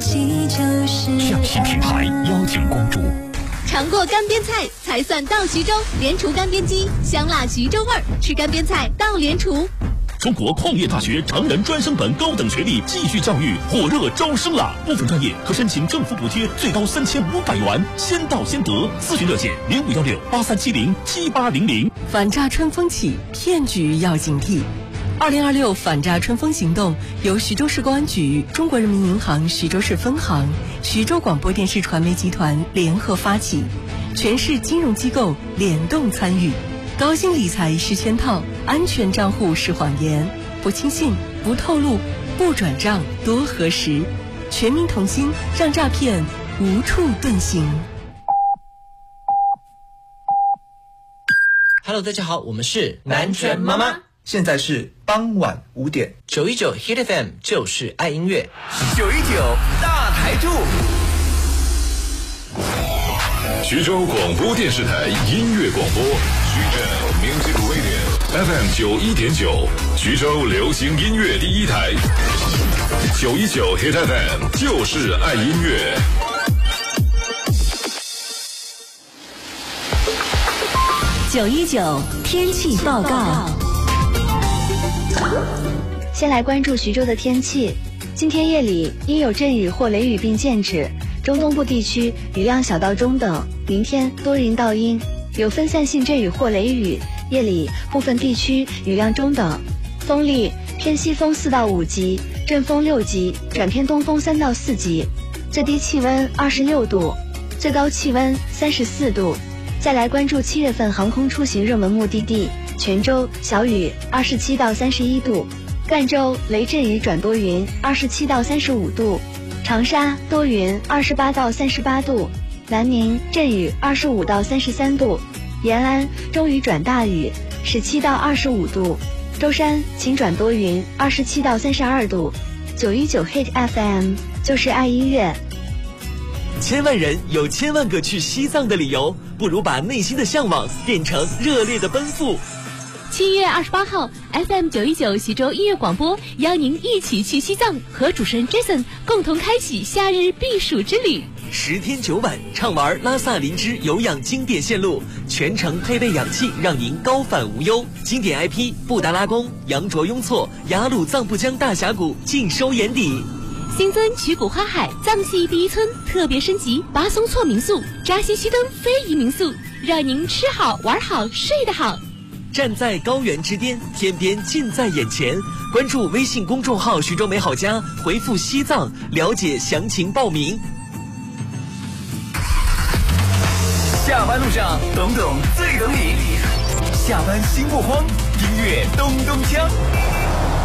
起就是上新品牌邀请关注。 尝过干煸菜才算到徐州，莲厨干煸鸡，香辣徐州味儿，吃干煸菜到莲厨。 中国矿业大学成人专升本高等学历继续教育火热招生了，部分专业可申请政府补贴，最高3500元，先到先得。咨询热线051683707800。 反诈春风起，骗局要警惕。2026反诈春风行动由徐州市公安局、中国人民银行徐州市分行、徐州广播电视传媒集团联合发起，全市金融机构联动参与。高薪理财是圈套，安全账户是谎言，不轻信，不透露，不转账，多核实。全民同心，让诈骗无处遁形。 Hello， 大家好，我们是南拳妈妈。 现在是傍晚5点 ，919 Hit FM 就是爱音乐 ，919大台柱。 徐州广播电视台音乐广播，徐州 Music Radio FM 91.9，徐州流行音乐第一台，919 Hit FM 就是爱音乐。 919天气报告。 先来关注徐州的天气，今天夜里阴有阵雨或雷雨并见指，中东部地区雨量小到中等，明天多云到阴，有分散性阵雨或雷雨，夜里部分地区雨量中等，风力偏西风4到5级，阵风6级，转偏东风3到4级，最低气温26度，最高气温34度。再来关注7月份航空出行热门目的地，泉州小雨27到31度，赣州雷阵雨转多云27到35度，长沙多云28到38度，南宁阵雨25到33度，延安中雨转大雨17到25度，舟山晴转多云27到32度。919 Hit FM 就是爱音乐。 千万人有千万个去西藏的理由，不如把内心的向往变成热烈的奔赴。 7月28号 FM 919徐州音乐广播邀您一起去西藏，和主持人 Jason 共同开启夏日避暑之旅。 10天9晚畅玩拉萨林芝有氧经典线路，全程配备氧气，让您高反无忧。经典 IP 布达拉宫、羊卓雍措、雅鲁藏布江大峡谷尽收眼底。 新增曲谷花海藏戏第一村特别升级巴松措民宿、扎西须登非遗民宿，让您吃好玩好睡得好。 站在高原之巅，天边近在眼前。关注微信公众号徐州美好家，回复西藏了解详情报名。 下班路上懂懂最懂你，下班心不慌，音乐咚咚锵。